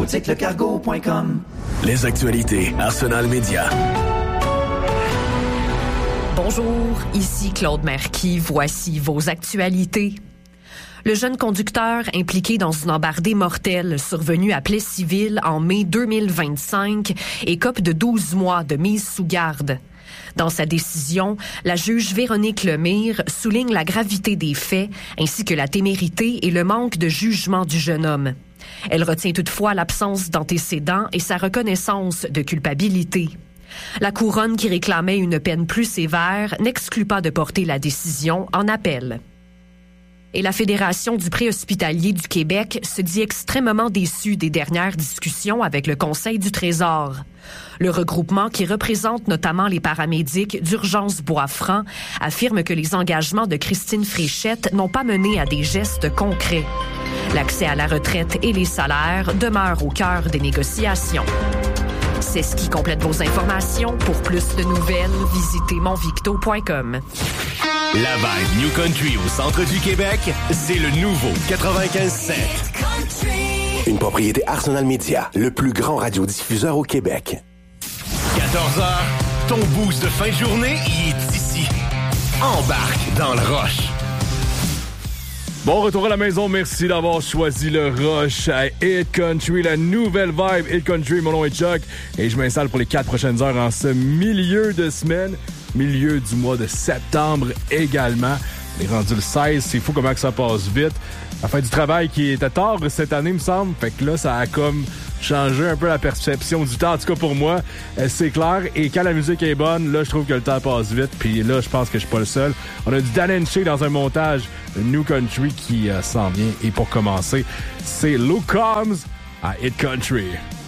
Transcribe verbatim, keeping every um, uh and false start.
boutique le cargo point com. Les actualités Arsenal Média. Bonjour, ici Claude Marquis. Voici vos actualités. Le jeune conducteur impliqué dans une embardée mortelle survenue à Plessisville en mai deux mille vingt-cinq écope de douze mois de mise sous garde. Dans sa décision, la juge Véronique Lemire souligne la gravité des faits ainsi que la témérité et le manque de jugement du jeune homme. Elle retient toutefois l'absence d'antécédents et sa reconnaissance de culpabilité. La couronne, qui réclamait une peine plus sévère, n'exclut pas de porter la décision en appel. Et la Fédération du préhospitalier du Québec se dit extrêmement déçue des dernières discussions avec le Conseil du Trésor. Le regroupement, qui représente notamment les paramédics d'Urgence Bois-Franc, affirme que les engagements de Christine Fréchette n'ont pas mené à des gestes concrets. L'accès à la retraite et les salaires demeurent au cœur des négociations. C'est ce qui complète vos informations. Pour plus de nouvelles, visitez monvicto point com. La vibe New Country au centre du Québec, c'est le nouveau quatre-vingt-quinze sept. Une propriété Arsenal Media, le plus grand radiodiffuseur au Québec. quatorze heures, ton boost de fin de journée, il est ici. Embarque dans le rush. Bon retour à la maison, merci d'avoir choisi le Rush à Hit Country, la nouvelle vibe Hit Country. Mon nom est Chuck et je m'installe pour les quatre prochaines heures en ce milieu de semaine, milieu du mois de septembre également. On est rendu le seize, c'est fou comment que ça passe vite. La fin du travail qui était tard cette année, me semble, fait que là, ça a comme changé un peu la perception du temps, en tout cas pour moi, euh, c'est clair. Et quand la musique est bonne, là, je trouve que le temps passe vite, puis là, je pense que je suis pas le seul. On a du Dan and Shay dans un montage New Country qui euh, s'en vient. Et pour commencer, c'est Luke Combs à Hit Country.